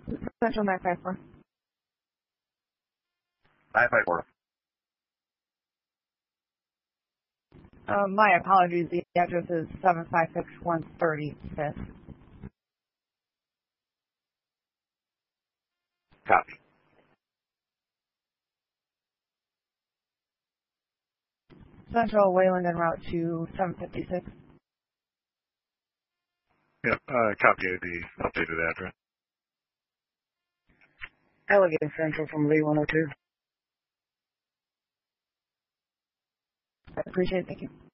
Central 954. 954. My apologies. The address is 756 135th. Copy. Central Wayland and Route 2 756. Yep, copy the updated address. Elegant Central from Lee 102. I appreciate it. Thank you.